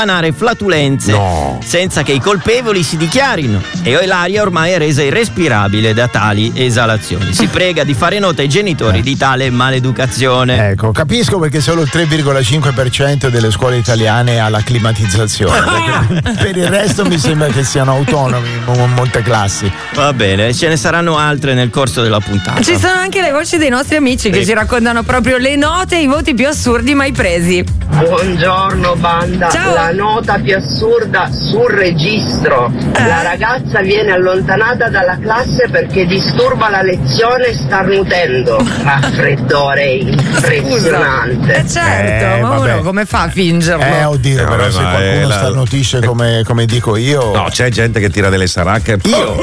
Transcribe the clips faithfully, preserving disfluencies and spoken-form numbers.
flatulenze no. senza che i colpevoli si dichiarino, e l'aria ormai è resa irrespirabile da tali esalazioni. Si prega di fare nota ai genitori eh. di tale maleducazione. Ecco, capisco perché solo il tre virgola cinque per cento delle scuole italiane ha la climatizzazione, perché per il resto mi sembra che siano autonomi in molte classi. Va bene, ce ne saranno altre nel corso della puntata. Ci sono anche le voci dei nostri amici che sì. ci raccontano proprio le note e i voti più assurdi mai presi. Buongiorno banda. Ciao. La nota più assurda sul registro. Eh? La ragazza viene allontanata dalla classe perché disturba la lezione e starnutendo. Raffreddore impressionante. Eh certo, Eh, ma vabbè. uno come fa a fingerlo? Eh, oddio, Eh, però vabbè, se ma qualcuno è la- starnutisce come, come dico io. No, c'è gente che tira delle saracche. Io?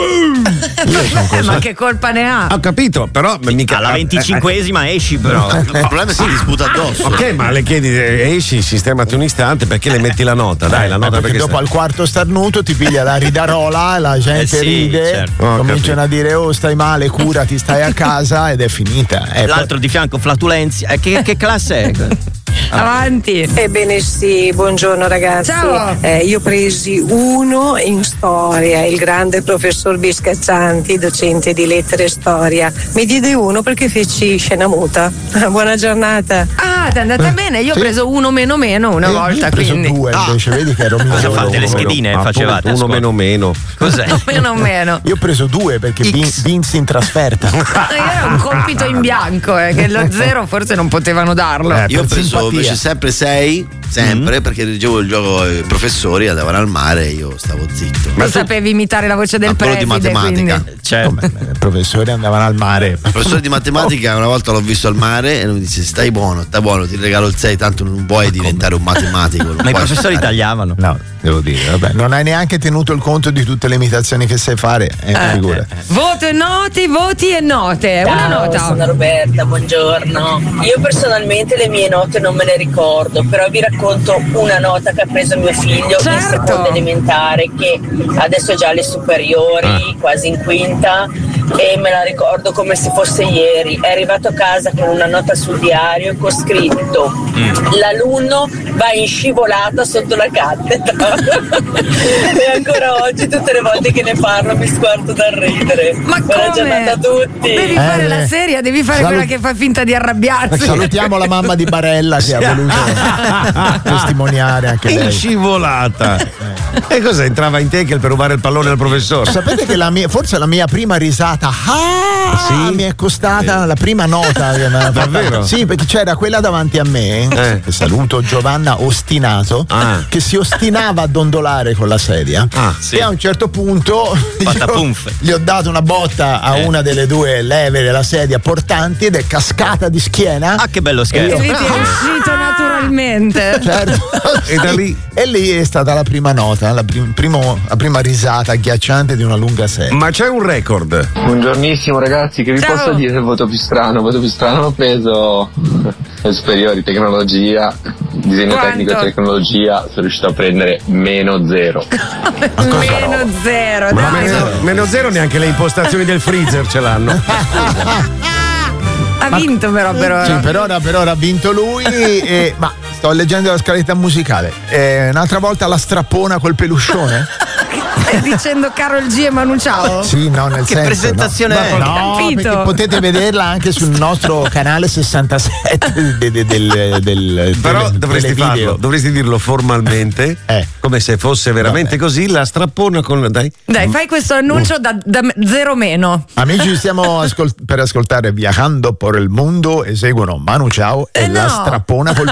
Io sono Eh, così. ma che colpa ne ha? Ho capito, però mica Alla venticinquesima esci però. Il problema è se si disputa addosso. Ok, ma le chiedi, eh, esci, sistemati un istante, perché le metti la nota? Dai, la Eh, nota perché, perché dopo sta- al quarto starnuto ti piglia la ridarola e la gente Eh sì, ride, certo. Ho cominciano a dire oh stai male, curati, stai a casa ed è finita. Eh, L'altro di fianco flatulenzi. Eh, che, che classe è? Avanti. Ebbene sì, buongiorno ragazzi. Ciao. Eh, io presi uno in storia, il grande professor Biscaccianti, docente di lettere e storia. Mi diede uno perché feci scena muta. Buona giornata. Ah, ti è andata bene? Io ho sì. preso uno meno meno una Eh, io volta, ho preso quindi. due invece, vedi che ero Cosa migliore. fate? Le schedine Appunto, facevate? a uno scuola? meno meno. Cos'è? Meno meno. Io ho preso due perché X. vin- vinsi in trasferta. Io era un compito in bianco, eh, che lo zero forse non potevano darlo. Eh, Io ho per preso simpatia. invece sempre sei, sempre, perché dirigevo il gioco, i professori andavano al mare e io stavo zitto. Non sapevi imitare la voce del Ma quello di preside, matematica. quindi. Certo. Come? I professori andavano al mare. Il professore di matematica una volta l'ho visto al mare e lui mi dice stai buono, stai buono, ti regalo il sei, tanto non puoi diventare un matematico. non Ma i puoi professori studiare." tagliavano. No, devo dire, vabbè, non hai neanche tenuto il conto di tutte le imitazioni che sai fare, eh, Eh. figura. Voto e noti, voti e note. Una Ciao, nota. sono Roberta, buongiorno. Io personalmente le mie note non me le ricordo, però vi racconto una nota che ha preso mio figlio Certo. in seconda elementare, che adesso è già alle superiori, quasi in quinta, e me la ricordo come se fosse ieri. È arrivato a casa con una nota sul diario con scritto l'alunno va in scivolata sotto la cattedra. E ancora oggi tutte le volte che ne parlo mi sguardo dal ridere. Ma Buona come? giornata a tutti. Devi Eh, fare la eh. seria, devi fare Salut- quella che fa finta di arrabbiarsi. Salutiamo la mamma di Barella che ha voluto testimoniare anche In lei. scivolata. E cosa entrava in tackle per rubare il pallone al professore? Sapete che la mia, forse la mia prima risata ah, Sì? mi è costata la prima nota che mi ha fatto- Davvero? Sì, perché c'era quella davanti a me, Eh. che saluto Giovanna Ostinato, Ah. che si ostinava a dondolare con la sedia. Ah, sì. E a un certo punto Fatta io punf. gli ho dato una botta a Eh. una delle due leve della sedia portanti ed è cascata di schiena. Ah, che bello E scherzo. lì ti è uscito naturalmente. Certo. E da lì? E lì è stata la prima nota, la, prim- primo- la prima risata agghiacciante di una lunga serie. Ma c'è un record. Buongiornissimo ragazzi, che vi Ciao. posso dire il voto più strano? Il voto più strano ho preso le superiori, tecnologia, disegno Quanto? tecnico e tecnologia, sono riuscito a prendere meno zero. Meno zero, Ma dai. meno, meno zero neanche le impostazioni del freezer ce l'hanno. Ha vinto però per ora. Sì, per ora, per ora ha vinto lui. E, ma sto leggendo la scaletta musicale. Eh, un'altra volta la strappona col peluscione? Stai dicendo Carol G e Manu Ciao? Sì, no, nel Che senso. presentazione no. è? Ma no, Capito. perché potete vederla anche sul nostro canale sessantasette del, del, del, del Però delle- dovresti delle video. farlo, dovresti dirlo formalmente, Eh. come se fosse veramente Vabbè. così, la strappona con. Dai. Dai, fai questo annuncio da, da zero meno. Amici, stiamo ascol- per ascoltare Viajando por el Mundo, eseguono Manu Ciao e Eh la no. strappona col